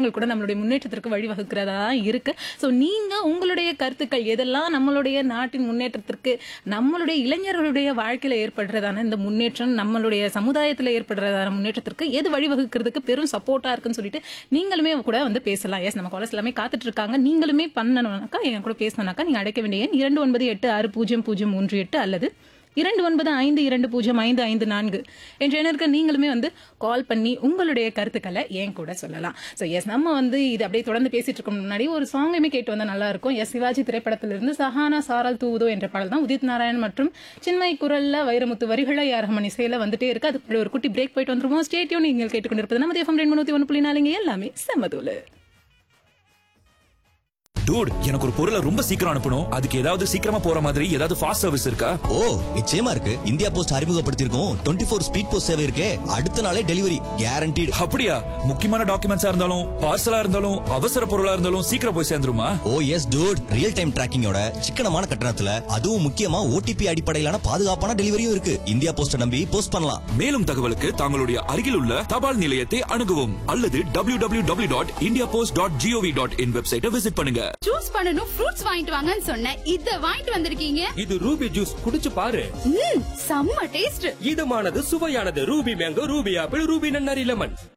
விஷயங்கள் கூட நம்மளுடைய முன்னேற்றத்திற்கு வழிவகுக்கிறதா இருக்கு. ஸோ நீங்க உங்களுடைய கருத்துக்கள் எதெல்லாம் நம்மளுடைய நாட்டின் முன்னேற்றத்திற்கு, நம்மளுடைய இளைஞர்களுடைய வாழ்க்கையில ஏற்படுறதான இந்த முன்னேற்றம், நம்மளுடைய சமுதாயத்தில் ஏற்படுறதான முன்னேற்றத்திற்கு எது வழிவகுக்கிறதுக்கு பெரும் சப்போர்ட்டா இருக்குன்னு சொல்லிட்டு நீங்களுமே கூட வந்து பேசலாம். எஸ், நம்ம காலர்ஸ் எல்லாமே காத்துட்டு இருக்காங்க. நீங்களுமே பண்ணணும்னாக்கா, என் கூட பேசணும்னாக்கா நீங்க அழைக்க வேண்டிய எண் 29860038 அல்லது 2952205554 என்ற எண்ணிற்கு நீங்களுமே வந்து கால் பண்ணி உங்களுடைய கருத்துக்களை ஏன் கூட சொல்லலாம். ஸோ எஸ், நம்ம வந்து இது அப்படியே தொடர்ந்து பேசிட்டு இருக்க முன்னாடி ஒரு சாங்குமே கேட்டு வந்தா நல்லா இருக்கும். எஸ், சிவாஜி திரைப்படத்திலிருந்து சஹானா சாரல் தூவுதோ என்ற பாடல் தான் உதித் நாராயண் மற்றும் சின்மய் குரல்ல வைரமுத்து வரிகளை யாரமணி இசையில வந்துட்டே இருக்கு. அதுக்கு ஒரு குட்டி பிரேக் போயிட்டு வந்துருவோம். ஸ்டேடியம் நீங்கள் கேட்டுக்கொண்டிருப்பது நம்ம FM 101.4 எல்லாமே செம்மதூளு. டூட், எனக்கு ஒரு பொருளை ரொம்ப சீக்கிரம் அனுப்பணும். அதுக்கு ஏதாவது சீக்கிரமா போற மாதிரி ஏதாவது ஃபாஸ்ட் சர்வீஸ் இருக்கா? ஓ, நிச்சயமா இருக்கு. இந்தியா போஸ்ட் அறிமுகப்படுத்தியிருக்கோம் 24 ஸ்பீட் போஸ்ட் சேவை இருக்கே. அடுத்த நாளே டெலிவரி கேரண்டீடு. அப்படியா? முக்கியமான டாக்குமெண்ட்ஸா இருந்தாலும் பார்சலா இருந்தாலும் அவசர பொருளா இருந்தாலும் சீக்கிரம் போய் சேர்ந்துருமா? ஓ எஸ் டூட், ரியல் டைம் டிராக்கிங்கோட சிக்கனமான கட்டணத்துல, அதுவும் முக்கியமா ஓடிபி அடிப்படையிலான பாதுகாப்பான டெலிவரியும் இருக்கு. இந்தியா போஸ்ட் நம்பி போஸ்ட் பண்ணலாம். மேலும் தகவலுக்கு தங்களுடைய அருகில் உள்ள தபால் நிலையத்தை அணுகவும் அல்லது www.indiapost.gov.in வெப்சைட்டை விசிட் பண்ணுங்க. ஜூஸ் பண்ணனும், ஃப்ரூட்ஸ் வாங்கிட்டு வாங்கன்னு சொன்னேன். இத வாங்கிட்டு வந்திருக்கீங்க. இது ரூபி ஜூஸ், குடிச்சு பாரு. செம்ம taste. இதமானது, சுவையானது. Ruby mango, Ruby apple, Ruby நன்னாரி லெமன்.